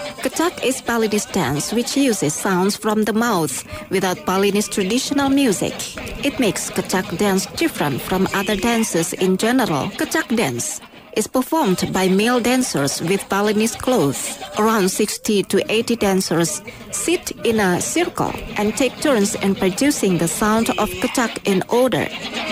Kecak is Balinese dance which uses sounds from the mouth without Balinese traditional music. It makes Kecak dance different from other dances in general. Kecak dance is performed by male dancers with Balinese clothes. Around 60 to 80 dancers sit in a circle and take turns in producing the sound of Kecak in order.